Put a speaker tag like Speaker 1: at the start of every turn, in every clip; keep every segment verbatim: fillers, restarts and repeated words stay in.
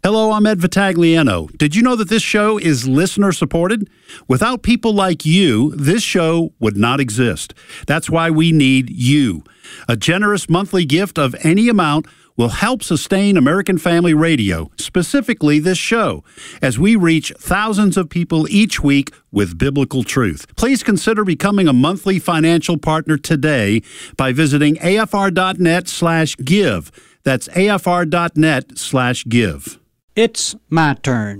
Speaker 1: Hello, I'm Ed Vitagliano. Did you know that this show is listener-supported? Without people like you, this show would not exist. That's why we need you. A generous monthly gift of any amount will help sustain American Family Radio, specifically this show, as we reach thousands of people each week with biblical truth. Please consider becoming a monthly financial partner today by visiting afr.net slash give. That's afr.net slash give.
Speaker 2: It's my turn.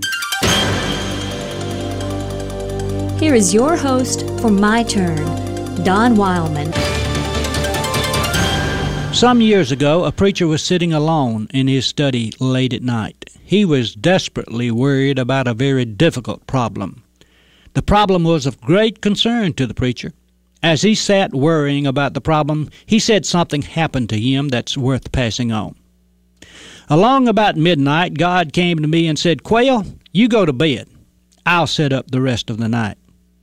Speaker 3: Here is your host for My Turn, Don Wildman.
Speaker 2: Some years ago, a preacher was sitting alone in his study late at night. He was desperately worried about a very difficult problem. The problem was of great concern to the preacher. As he sat worrying about the problem, he said something happened to him that's worth passing on. Along about midnight, God came to me and said, "Quayle, you go to bed. I'll sit up the rest of the night."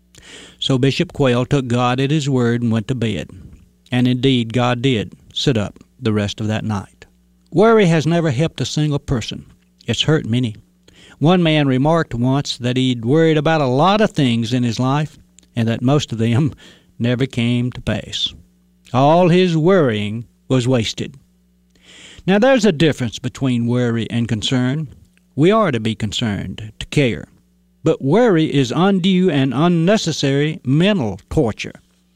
Speaker 2: So Bishop Quayle took God at his word and went to bed. And indeed, God did sit up the rest of that night. Worry has never helped a single person. It's hurt many. One man remarked once that he'd worried about a lot of things in his life, and that most of them never came to pass. All his worrying was wasted. Now, there's a difference between worry and concern. We are to be concerned, to care. But worry is undue and unnecessary mental torture,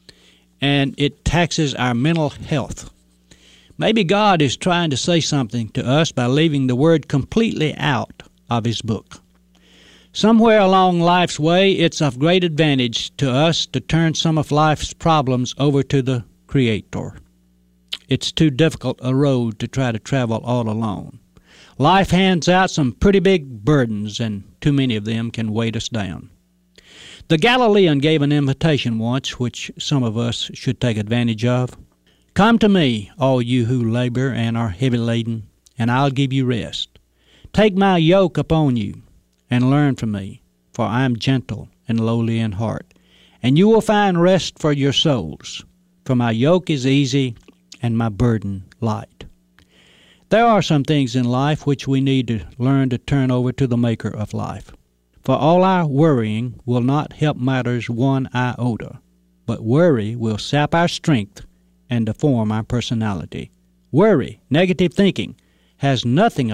Speaker 2: and it taxes our mental health. Maybe God is trying to say something to us by leaving the word completely out of his book. Somewhere along life's way, it's of great advantage to us to turn some of life's problems over to the Creator. It's too difficult a road to try to travel all alone. Life hands out some pretty big burdens, and too many of them can weight us down. The Galilean gave an invitation once, which some of us should take advantage of. "Come to me, all you who labor and are heavy laden, and I'll give you rest. Take my yoke upon you, and learn from me, for I am gentle and lowly in heart, and you will find rest for your souls. For my yoke is easy, and my burden light." There are some things in life which we need to learn to turn over to the Maker of life. For all our worrying will not help matters one iota, but worry will sap our strength and deform our personality. Worry, negative thinking, has nothing